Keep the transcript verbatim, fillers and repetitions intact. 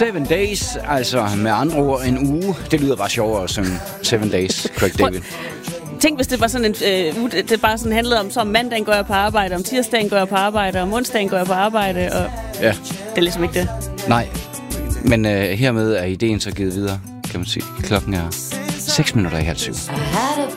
Seven days, altså med andre ord en uge. Det lyder bare sjovere som Seven days, Craig David. Tænk, hvis det var sådan en øh, uge, det bare sådan handlede om, så om mandagen går jeg på arbejde, om tirsdagen går jeg på arbejde, om onsdagen går jeg på arbejde, og ja. Det er ligesom ikke det. Nej, men øh, hermed er ideen så givet videre, kan man sige. Klokken er seks minutter i halv syv.